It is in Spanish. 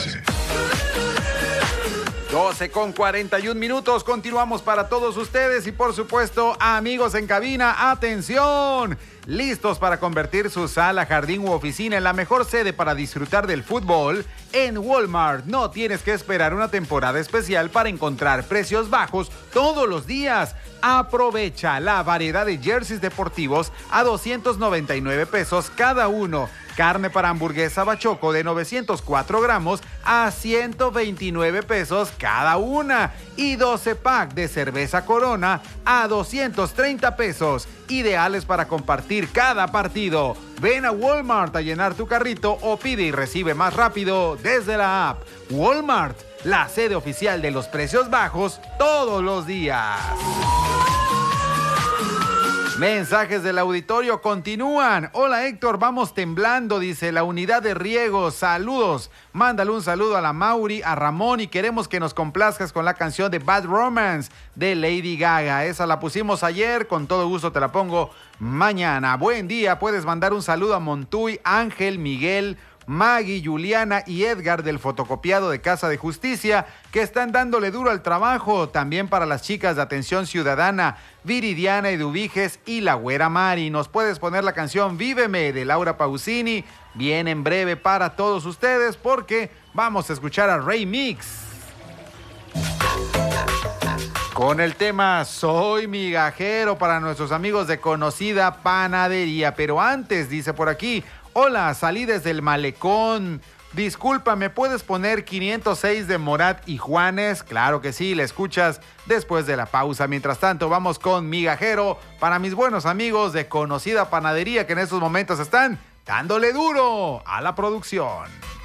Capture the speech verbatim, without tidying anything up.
Gracias. doce con cuarenta y un minutos, continuamos para todos ustedes y por supuesto, amigos en cabina, ¡atención! Listos para convertir su sala, jardín u oficina en la mejor sede para disfrutar del fútbol. En Walmart no tienes que esperar una temporada especial para encontrar precios bajos todos los días. Aprovecha la variedad de jerseys deportivos a doscientos noventa y nueve pesos cada uno. Carne para hamburguesa bachoco de novecientos cuatro gramos a ciento veintinueve pesos cada una. Y doce pack de cerveza Corona a doscientos treinta pesos. Ideales para compartir cada partido. Ven a Walmart a llenar tu carrito o pide y recibe más rápido desde la app. Walmart, la sede oficial de los precios bajos todos los días. Mensajes del auditorio continúan. Hola Héctor, vamos temblando, dice la unidad de riego. Saludos. Mándale un saludo a la Mauri, a Ramón y queremos que nos complazcas con la canción de Bad Romance de Lady Gaga. Esa la pusimos ayer, con todo gusto te la pongo mañana. Buen día, puedes mandar un saludo a Montuy, Ángel, Miguel, Maggie, Juliana y Edgar del fotocopiado de Casa de Justicia que están dándole duro al trabajo. También para las chicas de Atención Ciudadana, Viridiana Eduviges y la Güera Mari. Nos puedes poner la canción Víveme de Laura Pausini bien en breve para todos ustedes porque vamos a escuchar a Rey Mix con el tema Soy Migajero para nuestros amigos de Conocida Panadería. Pero antes, dice por aquí, hola, salí desde el malecón. Disculpa, ¿me puedes poner quinientos seis de Morat y Juanes? Claro que sí, le escuchas después de la pausa. Mientras tanto, vamos con Migajero para mis buenos amigos de Conocida Panadería que en estos momentos están dándole duro a la producción.